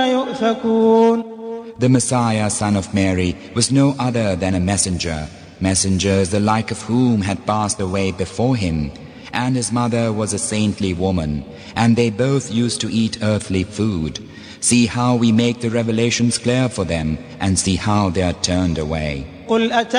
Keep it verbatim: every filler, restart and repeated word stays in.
يؤفكون. The Messiah, son of Mary, was no other than a messenger, messengers the like of whom had passed away before him, and his mother was a saintly woman, and they both used to eat earthly food. See how we make the revelations clear for them, and see how they are turned away. قل